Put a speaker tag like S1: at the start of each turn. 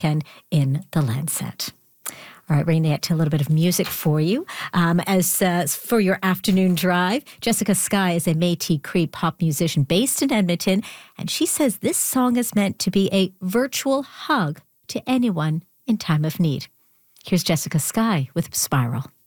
S1: weekend in the Lancet. All right, Rainette, a little bit of music for you. As for your afternoon drive, Jessica Skye is a Métis Cree pop musician based in Edmonton, and she says this song is meant to be a virtual hug to anyone in time of need. Here's Jessica Skye with Spiral.